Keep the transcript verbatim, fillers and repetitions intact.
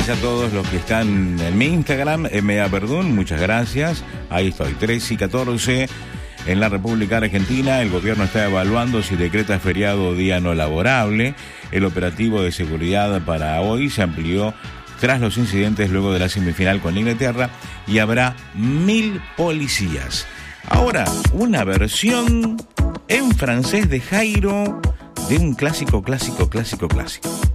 gracias a todos los que están en mi Instagram, M A Verdún, muchas gracias. Ahí estoy, tres y catorce. En la República Argentina, el gobierno está evaluando si decreta feriado o día no laborable. El operativo de seguridad para hoy se amplió tras los incidentes luego de la semifinal con Inglaterra y habrá mil policías. Ahora, una versión en francés de Jairo de un clásico, clásico, clásico, clásico.